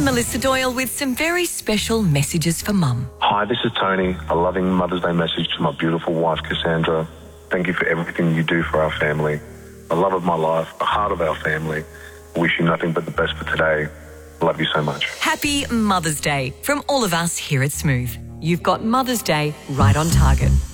I'm Melissa Doyle with some very special messages for Mum. Hi, this is Tony. A loving Mother's Day message to my beautiful wife, Cassandra. Thank you for everything you do for our family. The love of my life, the heart of our family. Wish you nothing but the best for today. Love you so much. Happy Mother's Day from all of us here at Smooth. You've got Mother's Day right on target.